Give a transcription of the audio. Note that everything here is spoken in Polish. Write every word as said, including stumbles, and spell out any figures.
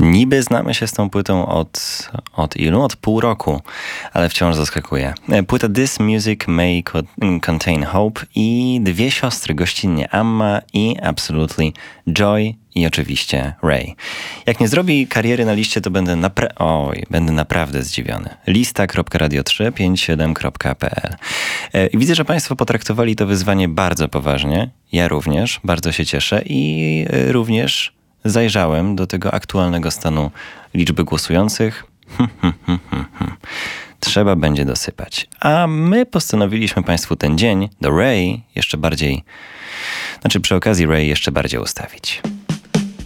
Niby znamy się z tą płytą od, od ilu? Od pół roku, ale wciąż zaskakuje. Płyta This Music May Contain Hope i dwie siostry gościnnie, Amma i Absolutely Joy i oczywiście Ray. Jak nie zrobi kariery na liście, to będę, napra- Oj, będę naprawdę zdziwiony. lista kropka radio trzy pięć siedem kropka p l. I widzę, że Państwo potraktowali to wyzwanie bardzo poważnie. Ja również, bardzo się cieszę i również zajrzałem do tego aktualnego stanu liczby głosujących. Trzeba będzie dosypać. A my postanowiliśmy Państwu ten dzień do Ray jeszcze bardziej, znaczy przy okazji Ray jeszcze bardziej ustawić.